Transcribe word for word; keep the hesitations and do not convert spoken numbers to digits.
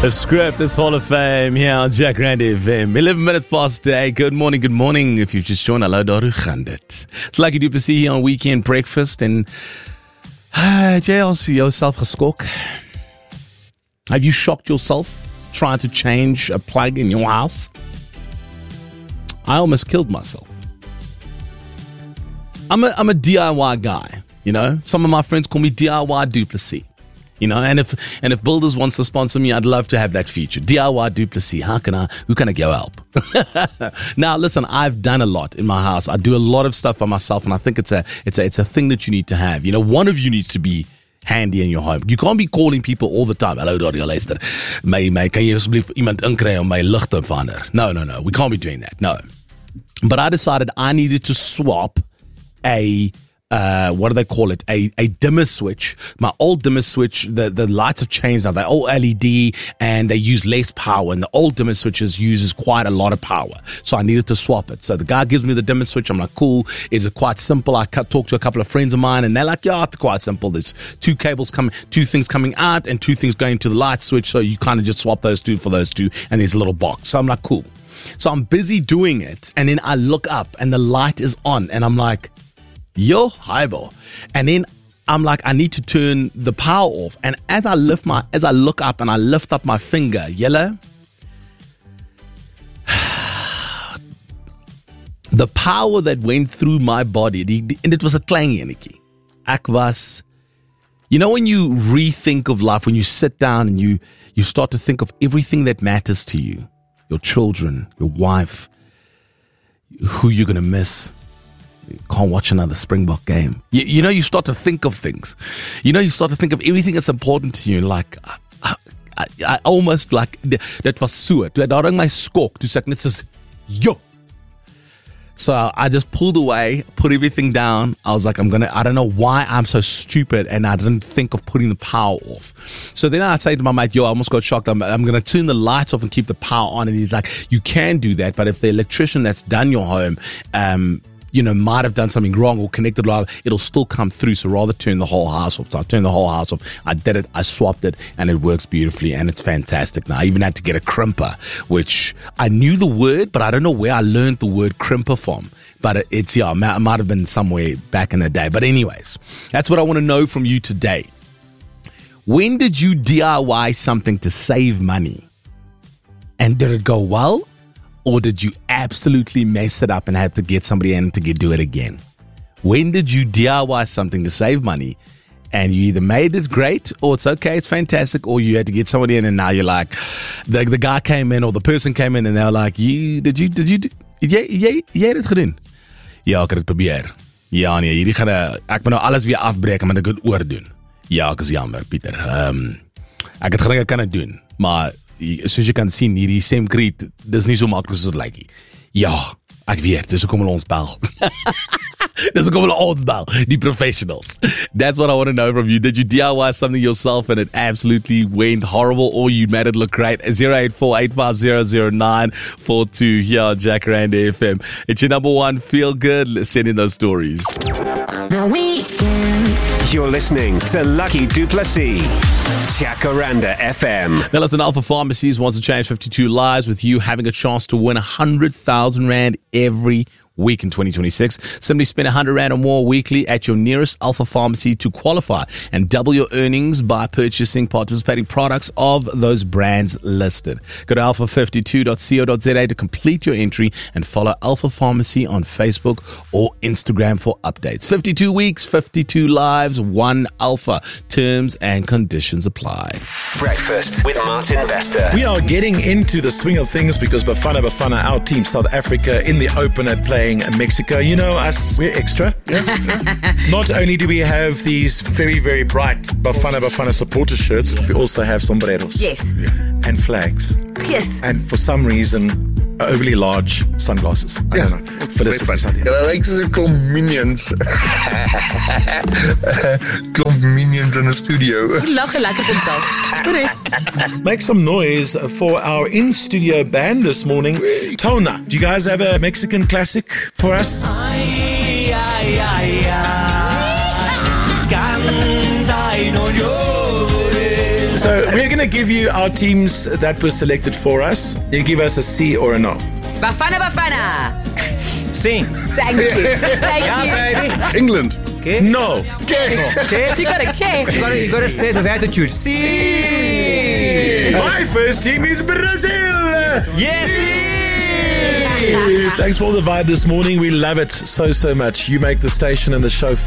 The script is Hall of Fame here on Jack Randy F M. eleven minutes past eight. Good morning, good morning. If you've just joined, hello, Daru Gandit. It's Lucky Du Plessis here on Weekend Breakfast. And uh, J L C, yourself geskok. Have you shocked yourself trying to change a plug in your house? I almost killed myself. I'm a, I'm a D I Y guy, you know. Some of my friends call me D I Y Du Plessis. You know, and if and if Builders wants to sponsor me, I'd love to have that feature. D I Y Du Plessis. How can I? Who can I go help? Now, listen, I've done a lot in my house. I do a lot of stuff for myself, and I think it's a it's a it's a thing that you need to have. You know, one of you needs to be handy in your home. You can't be calling people all the time. Hello, Dario, luister. My my, kan jy asseblief iemand inkry om my lig te verander? No, no, no. We can't be doing that. No. But I decided I needed to swap a. Uh, what do they call it? A, a dimmer switch. My old dimmer switch, the, the lights have changed now. They're all L E D and they use less power. And the old dimmer switches uses quite a lot of power. So I needed to swap it. So the guy gives me the dimmer switch. I'm like, cool. Is it quite simple? I talked to a couple of friends of mine and they're like, yeah, it's quite simple. There's two cables coming, two things coming out and two things going to the light switch. So you kind of just swap those two for those two and there's a little box. So I'm like, cool. So I'm busy doing it. And then I look up and the light is on and I'm like, yo, highball. And then I'm like, I need to turn the power off. And as I lift my, as I look up and I lift up my finger, yellow, the power that went through my body, and it was a klang enetjie. Ek was, you know, when you rethink of life, when you sit down and you, you start to think of everything that matters to you, your children, your wife, who you're going to miss. You can't watch another Springbok game. You, you know, you start to think of things. You know, you start to think of everything that's important to you. Like, I, I, I almost like, that was so. Toe daarin my skok, toe sê ek net soos, yo. So I just pulled away, put everything down. I was like, I'm going to, I don't know why I'm so stupid and I didn't think of putting the power off. So then I say to my mate, yo, I almost got shocked. I'm, I'm going to turn the lights off and keep the power on. And he's like, you can do that. But if the electrician that's done your home, um, you know, might have done something wrong or connected, it'll still come through. So rather turn the whole house off. So I turned the whole house off. I did it. I swapped it and it works beautifully and it's fantastic. Now I even had to get a crimper, which I knew the word, but I don't know where I learned the word crimper from. But it's, yeah, it might have been somewhere back in the day. But anyways, that's what I want to know from you today. When did you D I Y something to save money? And did it go well? Or did you absolutely mess it up and have to get somebody in to get, do it again? When did you D I Y something to save money and you either made it great or it's okay, it's fantastic, or you had to get somebody in and now you're like, the, the guy came in or the person came in and they're like, you, did you, did you, did jy, jy, jy het het gedoen? Ja, ek het het probeer. Ja, nee, hierdie gaan, ek moet nou alles weer afbreek en moet ek het oordoen. Ja, ek is jammer, Pieter. Um, ek het gedink ek kan het doen, maar soos jy kan sien, hierdie semkriet, dis nie so maklik soos dit lyk nie. Ja, ek weet, dis hoekom hulle ons bel. Dis hoekom hulle ons bel, die professionals. That's what I want to know from you. Did you D I Y something yourself and it absolutely went horrible, or you made it look great? zero eight four, eight five zero, zero nine four two here on Jack Randy F M. It's your number one feel good. Let's send in those stories. The Weekend. You're listening to Lucky Du Plessis, Jacaranda F M. Now listen, Alpha Pharmacies wants to change fifty-two lives with you having a chance to win one hundred thousand rand every week in twenty twenty-six. Simply spend one hundred rand or more weekly at your nearest Alpha Pharmacy to qualify and double your earnings by purchasing participating products of those brands listed. Go to alpha fifty-two dot co dot za to complete your entry and follow Alpha Pharmacy on Facebook or Instagram for updates. fifty-two weeks, fifty-two lives, one Alpha. Terms and conditions apply. Breakfast with Martin Bester. We are getting into the swing of things because Bafana Bafana, our team, South Africa, in the open at playing Mexico. You know us, we're extra. Yeah? Not only do we have these very, very bright Bafana Bafana supporter shirts, we also have sombreros. Yes. And flags. Yes. And for some reason, overly large sunglasses. I yeah, don't know. It's but it's funny. Yeah, that likes a klomp minions. Klomp minions in the studio. He lag lekker vir homself. Correct. Make some noise for our in-studio band this morning. Tona, do you guys have a Mexican classic for us? Ay, ay, ay, ay. Canta y no llores. So we're going to give you our teams that were selected for us. You give us a C or a no. Bafana Bafana. Sim. Thank you. Thank Yeah, you. baby. England. Okay. No. Okay. You got a K. You gotta, you gotta say it with attitude. Sim. My first team is Brazil. Yes. Thanks for all the vibe this morning. We love it so, so much. You make the station and the show